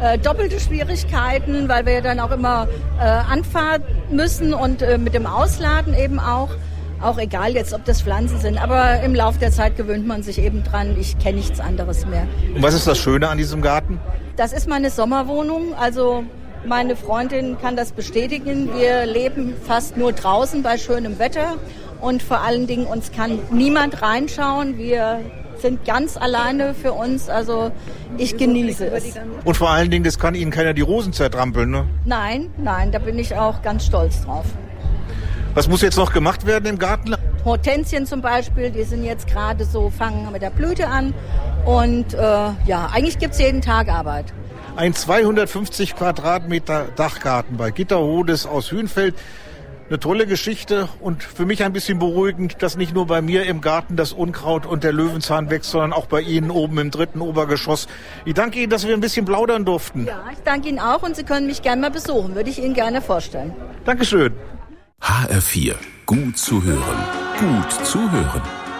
doppelte Schwierigkeiten, weil wir ja dann auch immer anfahren müssen und mit dem Ausladen eben auch. Auch egal jetzt, ob das Pflanzen sind. Aber im Laufe der Zeit gewöhnt man sich eben dran. Ich kenne nichts anderes mehr. Und was ist das Schöne an diesem Garten? Das ist meine Sommerwohnung. Also meine Freundin kann das bestätigen. Wir leben fast nur draußen bei schönem Wetter. Und vor allen Dingen, uns kann niemand reinschauen. Wir sind ganz alleine für uns. Also ich genieße es. Und vor allen Dingen, das kann Ihnen keiner die Rosen zertrampeln, ne? Nein, da bin ich auch ganz stolz drauf. Was muss jetzt noch gemacht werden im Garten? Hortensien zum Beispiel, die sind jetzt gerade so, fangen mit der Blüte an. Und eigentlich gibt's jeden Tag Arbeit. Ein 250 Quadratmeter Dachgarten bei Gitta Hodes aus Hünfeld. Eine tolle Geschichte und für mich ein bisschen beruhigend, dass nicht nur bei mir im Garten das Unkraut und der Löwenzahn wächst, sondern auch bei Ihnen oben im 3. Obergeschoss. Ich danke Ihnen, dass wir ein bisschen plaudern durften. Ja, ich danke Ihnen auch und Sie können mich gerne mal besuchen, würde ich Ihnen gerne vorstellen. Dankeschön. HR4. Gut zu hören. Gut zu hören.